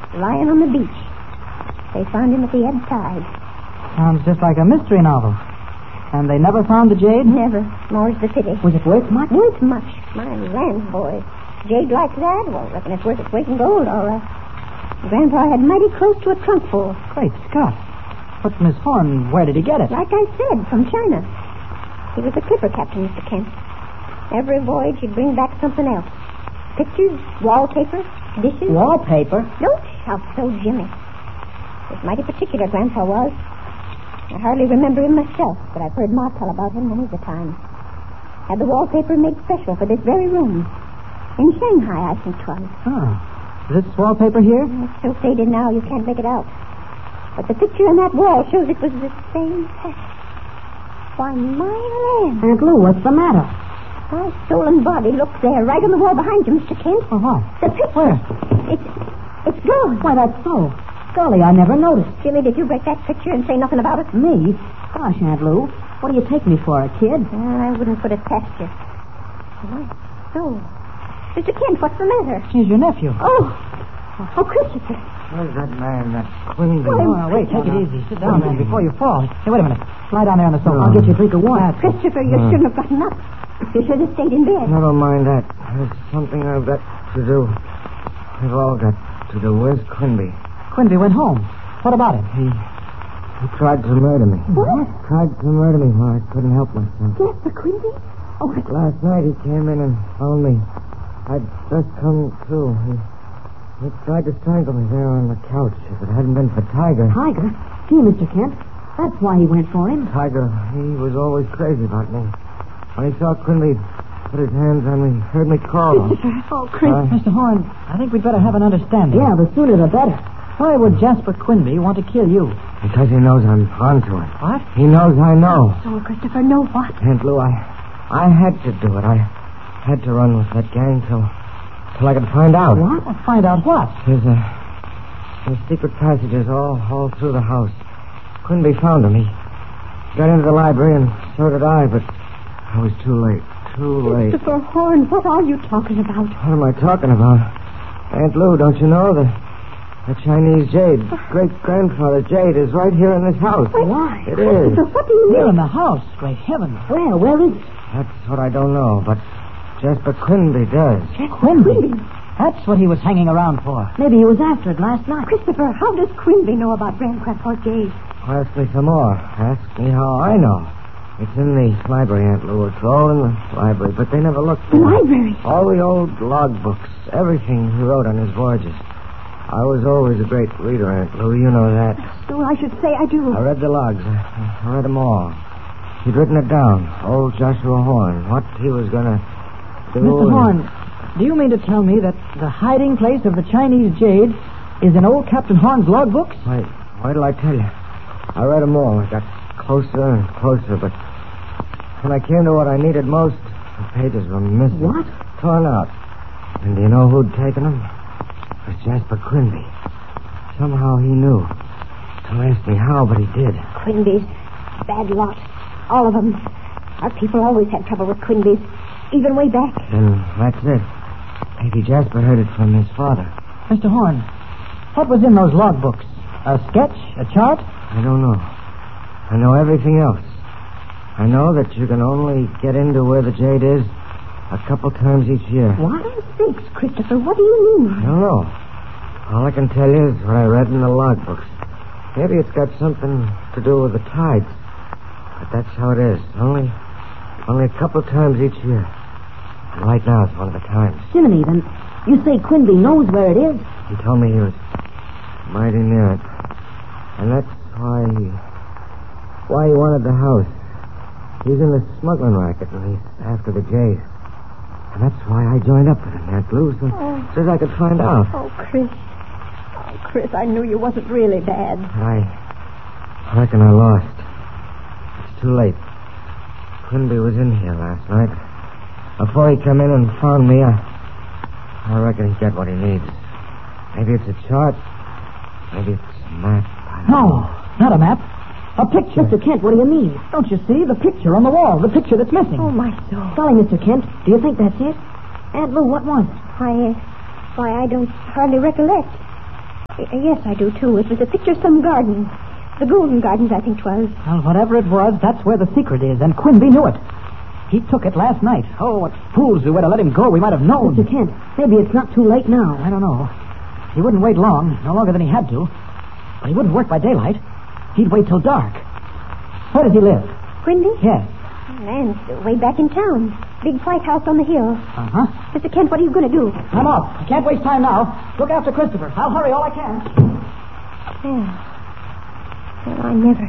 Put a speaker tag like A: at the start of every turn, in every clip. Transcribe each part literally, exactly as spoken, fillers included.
A: lying on the beach. They found him at the ebb tide.
B: Sounds just like a mystery novel. And they never found the jade?
A: Never. More's the pity.
B: Was it worth much?
A: Worth much. My land, boy. Jade like that? Well, I reckon it's worth its weight in gold, all right. Grandpa had mighty close to a trunk full.
B: Great Scott. But, Miss Horn, where did he get it?
A: Like I said, from China. He was a clipper captain, Mister Kent. Every voyage he'd bring back something else. Pictures, wallpaper, dishes.
B: Wallpaper?
A: Don't shout so, Jimmy. Was mighty particular, Grandpa was. I hardly remember him myself, but I've heard Ma tell about him many's a time. Had the wallpaper made special for this very room. In Shanghai, I think 'twas.
B: Oh. This wallpaper here?
A: It's so faded now you can't make it out. But the picture on that wall shows it was the same pattern. Why, my land.
B: Aunt Lou, what's the matter?
A: My stolen body looks there, right on the wall behind you, Mister Kent.
B: Oh, what?
A: The picture.
B: Where?
A: It's, it's gone.
B: Why, that's so. Golly, I never noticed.
A: Jimmy, did you break that picture and say nothing about it?
B: Me? Gosh, Aunt Lou, what do you take me for, a kid?
A: Uh, I wouldn't put it past you. My soul. Mister Kent, what's the matter?
B: He's your nephew.
A: Oh. Oh, Christopher.
C: Where's that man, that Quinby?
B: Oh, uh, wait, take it easy. Sit down, man, before you fall. Hey, wait a minute. Lie down there on the sofa.
C: No.
B: I'll get you a drink of water.
A: Christopher, you
C: No.
A: shouldn't have gotten up. You should have stayed in bed.
C: Never mind that. There's something I've got to do. We've all got to do. Where's Quinby?
B: Quinby went home. What about him?
C: He... He tried to murder me.
A: What?
C: Tried to murder me while I couldn't help myself.
A: Jasper Quinby? Oh, it's...
C: Last night he came in and found me. I'd just come to. He, he tried to strangle me there on the couch. If it hadn't been for Tiger.
B: Tiger? Gee, Mister Kent, that's why he went for him.
C: Tiger, he was always crazy about me. When he saw Quinby put his hands on me, heard me call.
A: Oh, Chris.
C: Uh,
B: Mister Horn, I think we'd better have an understanding.
D: Yeah, the sooner the better.
B: Why would Jasper Quinby want to kill you?
C: Because he knows I'm onto it.
B: What?
C: He knows I know.
A: So, Christopher, know what?
C: Aunt Lou, I, I had to do it. I had to run with that gang till, till I could find out.
B: What? Find out what?
C: There's a, there's secret passages all, all through the house. Quinby found them. He got into the library, and so did I, but I was too late. Too late.
A: Christopher Horn, what are you talking about?
C: What am I talking about? Aunt Lou, don't you know the, the Chinese jade, great-grandfather jade, is right here in this house.
A: Why?
C: It is.
A: Christopher, what do you
B: Here
A: mean?
B: in the house. Great heavens.
D: Where? Where is it?
C: That's what I don't know, but Jasper Quinby does.
B: Quinby? That's what he was hanging around for.
D: Maybe he was after it last night.
A: Christopher, how does Quinby know about Grandgrandpa Jade?
C: Ask me some more. Ask me how I know. It's in the library, Aunt Lou. It's all in the library, but they never looked
A: The
C: for it.
A: library?
C: All the old log books, everything he wrote on his voyages. I was always a great reader, Aunt Lou. You know that.
A: So I should say I do.
C: I read the logs. I, I read them all. He'd written it down. Old Joshua Horn. What he was going to do.
B: Mister
C: and-
B: Horn, do you mean to tell me that the hiding place of the Chinese jade is in old Captain Horn's logbooks?
C: Wait, wait till I tell you. I read them all. I got closer and closer, but when I came to what I needed most, the pages were missing.
D: What?
C: Torn out. And do you know who'd taken them? It was Jasper Quinby. Somehow he knew. Don't ask me how, but he did.
A: Quinby's. Bad lot. All of them. Our people always had trouble with Quinby's. Even way back.
C: Then that's it. Maybe Jasper heard it from his father.
B: Mister Horn, what was in those logbooks? A sketch? A chart?
C: I don't know. I know everything else. I know that you can only get into where the jade is a couple times each year.
A: What? Thanks, Christopher. What do you mean?
C: I don't know. All I can tell you is what I read in the logbooks. Maybe it's got something to do with the tides. But that's how it is. Only, only a couple times each year. And right now is one of the times.
D: Jiminy, then you say Quinby knows where it is?
C: He told me he was mighty near it. And that's why he, why he wanted the house. He's in the smuggling racket, and he's after the jade. And that's why I joined up with him, Aunt Lou, so,
A: Oh.
C: so as I could find out.
A: Oh, Chris. Oh, Chris, I knew you wasn't really bad.
C: I reckon I lost. It's too late. Quinby was in here last night. Before he come in and found me, I, I reckon he's got what he needs. Maybe it's a chart. Maybe it's a map. I don't
B: No,
C: know.
B: not a map. A picture.
D: Mister Kent, what do you mean?
B: Don't you see? The picture on the wall. The picture that's missing.
A: Oh, my soul.
D: Golly, Mister Kent, do you think that's it? Aunt Lou, what was it?
A: Why, uh, why, I don't hardly recollect. Y- yes, I do, too. It was a picture of some garden. The Golden Gardens, I think 'twas.
B: Well, whatever it was, that's where the secret is, and Quimby knew it. He took it last night. Oh, what fools we were to let him go. We might have known.
D: Mister Kent, maybe it's not too late now.
B: I don't know. He wouldn't wait long, no longer than he had to. But he wouldn't work by daylight. He'd wait till dark. Where does he live?
A: Quimby?
B: Yes.
A: Land's way back in town. Big white house on the hill.
B: Uh-huh.
A: Mister Kent, what are you going to do?
B: I'm off. I can't waste time now. Look after Christopher. I'll hurry all I can.
A: Yeah. Well, I never.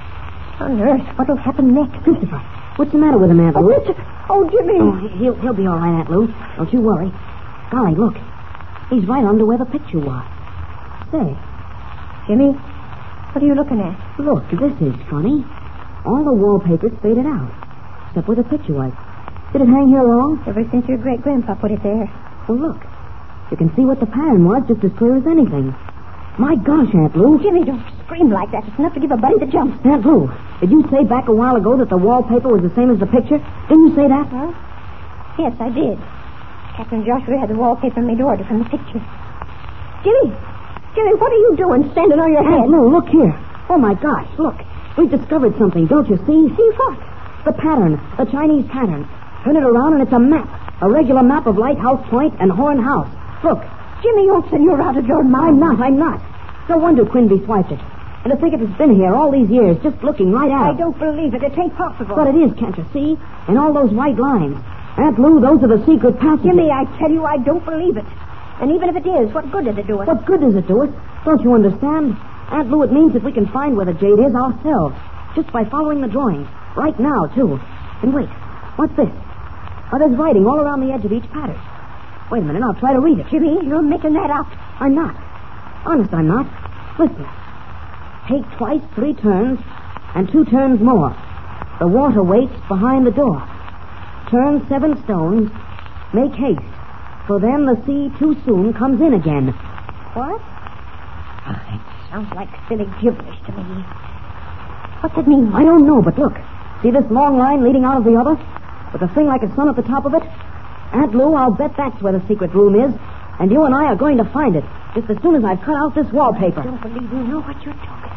A: On earth, what'll happen next?
D: Christopher, what's the matter with him, Aunt
A: Oh,
D: Lou?
A: Mister Oh, Jimmy.
D: Oh, he'll, he'll be all right, Aunt Lou. Don't you worry. Golly, look. He's right under where the picture was. Say,
A: Jimmy, what are you looking at?
D: look, this is funny. All the wallpaper's faded out, except where the picture was. Did it hang here long?
A: Ever since your great-grandpa put it there.
D: Well, look. You can see what the pattern was just as clear as anything. My gosh, Aunt Lou.
A: Jimmy, don't scream like that. It's enough to give a buddy the jumps.
D: Aunt Lou, did you say back a while ago that the wallpaper was the same as the picture? Didn't you say that?
A: Huh? Yes, I did. Captain Joshua had the wallpaper made order from the picture. Jimmy! Jimmy, what are you doing standing on your head?
D: Aunt Lou, look here. Oh, my gosh, look. We've discovered something, don't you see?
A: See what?
D: The pattern, the Chinese pattern. Turn it around and it's a map. A regular map of Lighthouse Point and Horn House. Look.
A: Jimmy Olsen, you're out of your mind.
D: I'm not, I'm not. No wonder Quimby swiped it. And to think it has been here all these years, just looking right at
A: I
D: it.
A: don't believe it. It ain't possible.
D: But it is, can't you see? And all those white lines. Aunt Lou, those are the secret passages.
A: Jimmy, I tell you, I don't believe it. And even if it is, what good does it do us?
D: What good does it do us? Don't you understand? Aunt Lou, it means that we can find where the jade is ourselves. Just by following the drawings. Right now, too. And wait. What's this? Oh, there's writing all around the edge of each pattern. Wait a minute, I'll try to read it.
A: Jimmy, you're making that up.
D: I'm not. Honest, I'm not. Listen. Take twice three turns and two turns more. The water waits behind the door. Turn seven stones. Make haste. For then the sea too soon comes in again.
A: What? Oh, it sounds like silly gibberish to me. What's it mean?
D: I don't know, but look. See this long line leading out of the other? With a thing like a sun at the top of it? Aunt Lou, I'll bet that's where the secret room is. And you and I are going to find it. Just as soon as I've cut out this wallpaper.
A: I don't believe you know what you're talking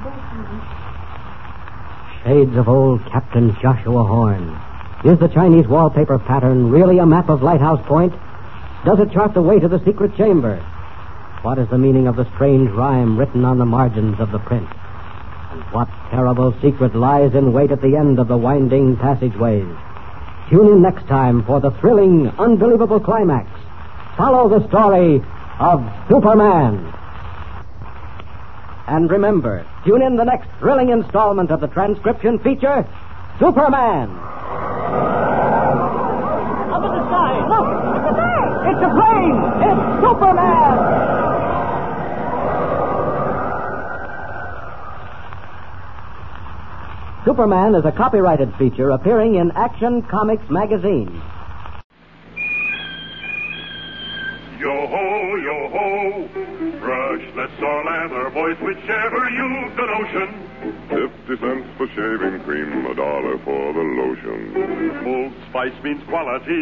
A: about.
E: Shades of old Captain Joshua Horn. Is the Chinese wallpaper pattern really a map of Lighthouse Point? Does it chart the way to the secret chamber? What is the meaning of the strange rhyme written on the margins of the print? And what terrible secret lies in wait at the end of the winding passageways? Tune in next time for the thrilling, unbelievable climax. Follow the story of Superman. And remember, tune in the next thrilling installment of the transcription feature, Superman. Up in the sky, look! It's a bird! It's a plane! It's Superman! Superman is a copyrighted feature appearing in Action Comics magazine.
F: Yo-ho, yo-ho, brushless or lather, boys, whichever you've the notion.
G: Fifty cents for shaving cream, a dollar for the lotion.
F: Old Spice means quality.